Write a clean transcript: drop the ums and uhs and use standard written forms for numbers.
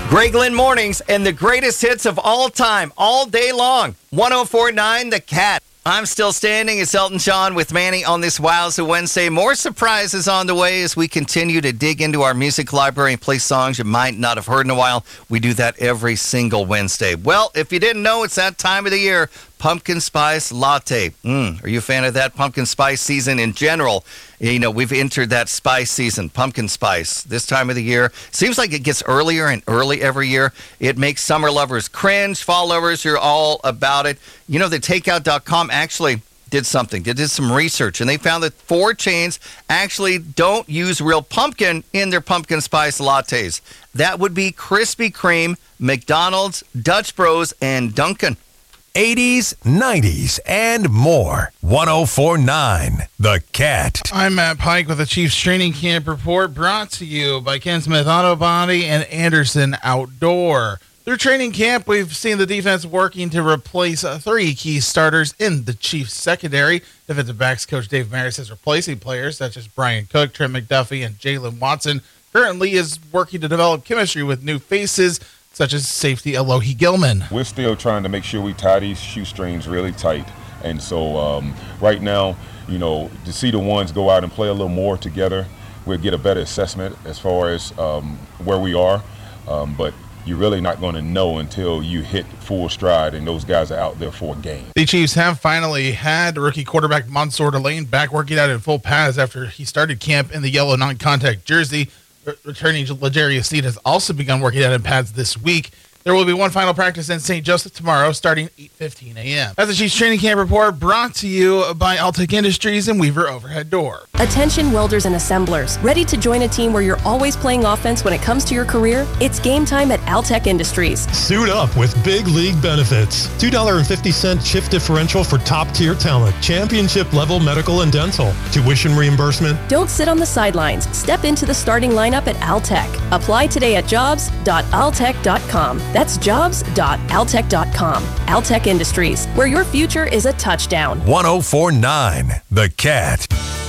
Greg Lynn Mornings and the greatest hits of all time, all day long. 104.9 The Cat. I'm still standing. It's Elton John with Manny on this Wowza Wednesday. More surprises on the way as we continue to dig into our music library and play songs you might not have heard in a while. We do that every single Wednesday. Well, if you didn't know, it's that time of the year. Pumpkin spice latte. Are you a fan of that? Pumpkin spice season in general. You know, we've entered that spice season, pumpkin spice, this time of the year. Seems like it gets earlier and early every year. It makes summer lovers cringe. Fall lovers, you're all about it. You know, the takeout.com actually did something. They did some research, and they found that 4 chains actually don't use real pumpkin in their pumpkin spice lattes. That would be Krispy Kreme, McDonald's, Dutch Bros, and Dunkin'. 80s, 90s, and more. 104.9 The Cat. I'm Matt Pike with the Chiefs Training Camp Report, brought to you by Ken Smith Auto Body and Anderson Outdoor. Through training camp, we've seen the defense working to replace 3 key starters in the Chiefs secondary. Defensive backs coach Dave Maris is replacing players such as Brian Cook, Trent McDuffie, and Jalen Watson. Currently is working to develop chemistry with new faces, such as safety Alohi Gilman. We're still trying to make sure we tie these shoestrings really tight. And so right now, you know, to see the ones go out and play a little more together, we'll get a better assessment as far as where we are. But you're really not going to know until you hit full stride and those guys are out there for a game. The Chiefs have finally had rookie quarterback Mansour Delane back working out in full pads after he started camp in the yellow non-contact jersey. Returning L'Jarius Sneed has also begun working out in pads this week. There will be one final practice in St. Joseph tomorrow, starting 8:15 a.m. That's the Chiefs Training Camp Report, brought to you by Altec Industries and Weaver Overhead Door. Attention welders and assemblers. Ready to join a team where you're always playing offense when it comes to your career? It's game time at Altec Industries. Suit up with big league benefits. $2.50 shift differential for top-tier talent. Championship-level medical and dental. Tuition reimbursement. Don't sit on the sidelines. Step into the starting lineup at Altec. Apply today at jobs.altec.com. That's jobs.altec.com. Altec Industries, where your future is a touchdown. 104.9 The Cat.